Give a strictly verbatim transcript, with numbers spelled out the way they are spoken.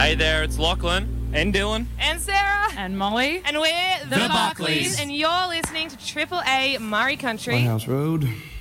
Hey there, it's Lachlan. And Dylan. And Sarah. And Molly. And we're the, The Buckleys. And you're listening to Triple A Murray Country. Lighthouse Road.